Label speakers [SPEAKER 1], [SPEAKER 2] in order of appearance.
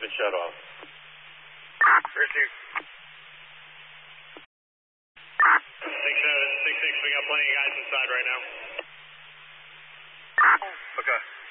[SPEAKER 1] been shut off.
[SPEAKER 2] Rear 2. 6766, we got plenty of guys inside right now.
[SPEAKER 1] Okay.